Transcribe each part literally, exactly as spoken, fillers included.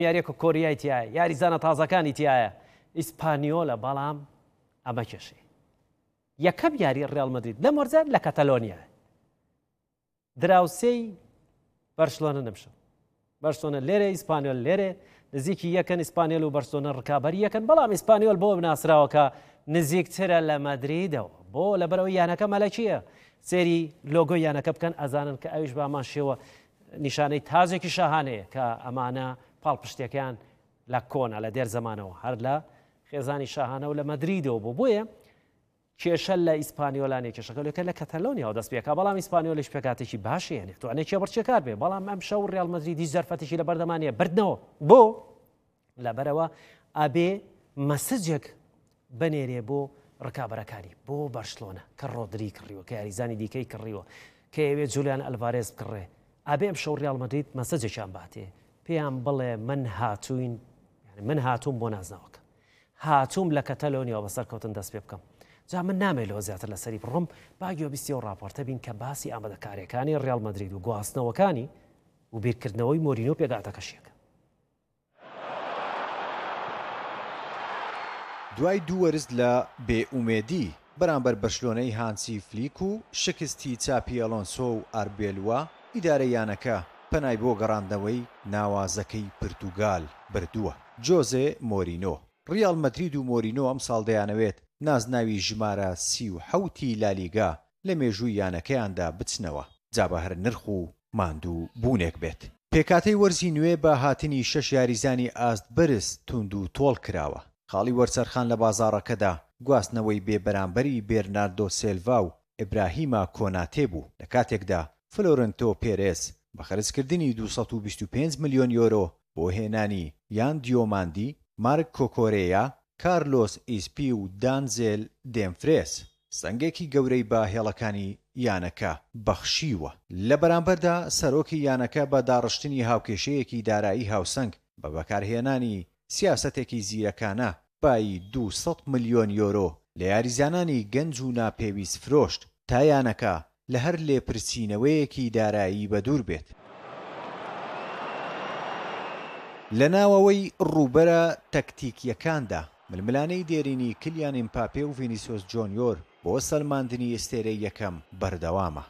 یاریەکە کۆریای تایە یاریزانە تازەکانی تایە ئیسپانیۆلە بەڵام ئەمە کێشێ یەکەم یاری ڕیال مەدرید لەم وەرزە لە کەتەلۆنیا دراوسێی بەرشلۆنە نەمشە بەرشلۆنە لێرە ئیسپانیۆل لێرە نزیکی یەکەن ئیسپانیۆل و بەرشلۆنە ڕکابەری یەکەن بەڵام ئیسپانیۆل بۆ بناسراوە کە نزیکترە لە مەدریدەوە بۆ لەبەرەوەی یانەکە مەلەکیە سێری لۆگۆ یانەکە بکەن ئەزانن کە ئەویش بامان شێوە نیشانەی تازێکی شاهانەیە کە ئەمانە پاڵپشتەکان لە کۆنا لە دێر زمانەوە هەر لە خێزانی شاهانە و لە مەدریدەوە بۆ بۆیە کێشە لە ئیسپانیۆلانی کێشەکەلەکە لە کەتەلۆنیاوە دەست پێکا بەڵام ئیسپانیۆلیش پێکاتێکی باشیێنێت توانێت چێ بڕچێکار بێ بەڵام ئەم شەو ڕیال مەدریدی زەرفەتێکی لە بەردەمانیە بردنەوە بۆ لەبەرەوە ئەبێ مەسجێک بنێرێ بۆ ڕکابەرەکانی بۆ بەرشلۆنە کە ڕۆدری کڕیوە کە یاریزانی دیکەی کڕیوە کە ئەوێت جولیان ئەلڤارێز بکڕێ ئەبێ ئەم شەو ڕیال مەدرید مەسجێکیان باتێ پێیان بڵێ من هاتووین من هاتووم بۆ نازناوەکە هاتووم لە کەتەلۆنیەوە بەسەر کەوتن دەست پێ بکەم جا من نامێت لەوە زیاتر لەسەری بڕۆم باگیۆ بیستی و ڕاپۆرتە بین کە باسی ئامادەکاریەکانی ڕیال مەدرید و گواستنەوەکانی و بیرکردنەوەی مۆرینۆ پێگاتەکەشیەکە دوای دوو وەرز لە بێئومێدی بەرامبەر بەرشلۆنەی هانسی فلیک و شکستی چاپی ئەلۆنسۆ و ئاربێلوە ئیدارەیانەکە پەنای بۆ گەڕاندنەوەی ناوازەکەی پرتوگال بردووە جۆزێ مۆرینۆ ڕیال مەدرید و مۆرینۆ ئەم ساڵ دەیانەوێت نازناوی ژمارە سی و حەوتی لالیگا لە مێژووی یانەکەیاندا بچنەوە جا بە هەر نرخ و ماندوو بوونێک بێت پێکاتەی وەرزی نوێ بە هاتنی شەش یاریزانی ئاست بەرز توند و تۆڵ کراوە خاڵی وەرچەرخان لە بازاڕەکەدا گواستنەوەی بێبەرامبەری بێرناردۆ سێلڤا و ئیبراهیمە کۆناتێ بوو لە کاتێکدا فلۆرنتۆ پێرێز بە خەرجکردنی دووسەد و بیست و پێنج ملیۆن یۆرۆ بۆ هێنانی یان دیۆماندی مارک کۆکۆرێیا کارلۆس ئیسپی و دانزێل دێمفرێس سەنگێکی گەورەی بە هێڵەکانی یانەکە بەخشیوە لە بەرامبەردا سەرۆکی یانەکە بە داڕشتنی هاوکێشەیەکی دارایی هاوسەنگ بە بەکارهێنانی سیاسەتێکی زیرەکانە بای دووسەد ملیۆن یۆرۆ لە یاریزانانی گەنج و ناپێویست فرۆشت تا یانەکە لە هەر لێپرسینەوەیەکی دارایی بەدوور بێت لە ناوەوەی ڕووبەرە تەکتیکیەکاندا ململانەی دێرینی کلیان ئیمپاپێ و ڤینیسیۆس جۆنیۆر بۆ سەلماندنی ئێستێرەی یەکەم بەردەوامە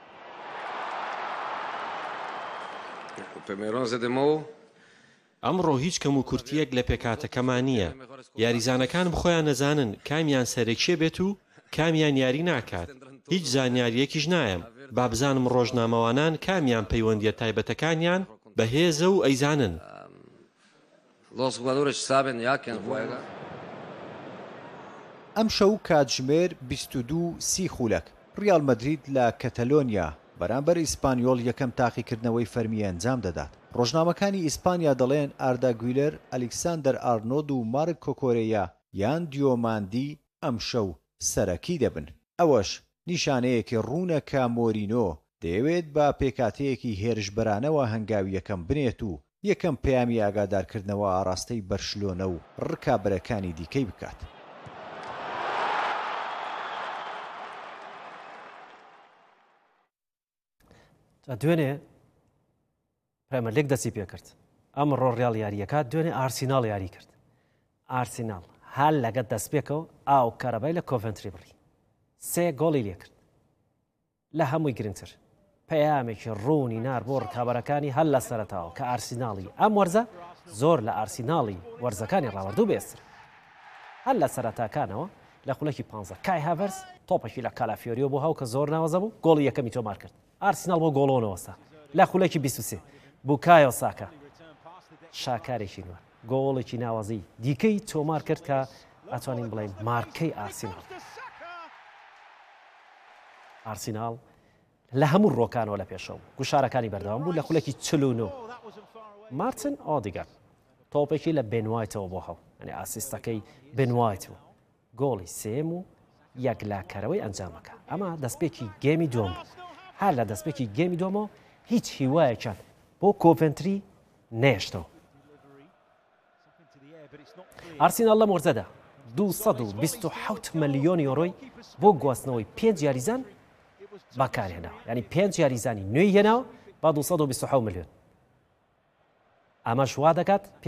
ئەمڕۆ هیچ کەم و کورتیەک لە پێکاتەکەمان نییە یاریزانەکان بخۆیان نەزانن کامیان سەرێکشێ بێت و کامیان یاری ناکات هیچ زانیاریەکیش نایم با بزانم ڕۆژنامەوانان کامیان پەیوەندیە تایبەتەکانیان بەهێزە و ئەیزانن ئەم شەو کاتژمێر بیست و دوو سی خولەک ڕیال مەدرید لە کەتەلۆنیا بەرامبەر ئیسپانیۆل یەکەم تاقیکردنەوەی فەرمی ئەنجام دەدات ڕۆژنامەکانی ئیسپانیا دەڵێن ئاردا گویلەر ئەلێکساندەر ئارنۆد و مارک کۆکۆرێیا یان دیۆماندی ئەم شەو سەرەکی دەبن ئەوەش نیشانەیەکی ڕوونە کە مۆرینۆ دەیەوێت بە پێکاتەیەکی هێرشبەرانەوە هەنگاوی یەکەم بنێت و یەکەم پەیامی ئاگادارکردنەوە ئاراستەی بەرشلۆنە و ڕکابەرەکانی دیکەی بکات دوێنێ پرەمەر لیگ دەستی پێ کرد ئەمڕۆ ڕیال یاریەکە دوێنێ ئارسیناڵ یاری کرد ئارسیناڵ هەل لەگەت دەست پێکەوە ئاو کارەبای لە کۆڤنتری بڕی سێ گۆڵی لێ کرد لە هەمووی گرنگتر پەیامێکی ڕوونی نار بۆ ڕکابەرەکانی هەل لە سەرەتاوە کە ئارسیناڵی ئەم وەرزە زۆر لە ئارسیناڵی وەرزەکانی ڕاوەردوو بێستر هەل لە سەرەتاکانەوە لە خولەکی پانزە کای هاڤەرس تۆپەکی لە کالافیۆریۆ بۆ هاو کە زۆر ناوەزە بوو گۆڵی یەکەمی تۆمار کرد ئارسیناڵ بۆ گۆڵۆنەوەستا لە خولەکی بیست و سێ بووکایۆ ساکە شاکارێکی نوە گۆڵێکی ناوازی دیکەی تۆمار کرد کە ئەتوانین بڵێین مارکەی ئارسیناڵ ئارسیناڵ لە هەموو ڕۆکانەوە لە پێشەوە گوشارەکانی بەردەوام بوو لە خولەکی چل و نۆ مارتن ئۆدیگارد تۆپێکی لە بێنوایتەوە بۆ هەو ئەنێ ئاسیستەکەی بێنوایتەوە گۆڵی سێم و یەکلاکەرەوەی ئەنجامەکە ئەمە دەستپێکی گێمی دووەم هەر لە دەستپێکی گێمی دووەمەوە هیچ هیوایەکیان بۆ کۆڤنتری نێشتەوە ئارسیناڵ لەم وەرزەدا دووسەد و بیست و حەوت ملیۆن یۆرۆی بۆ گواستنەوەی پێنج یاریزان بەکارهێناوە ینی پێنج یاریزانی نوێی هێناوە با دووسەد و بیست و حەوت ملیۆن ئەمە شوا دەکات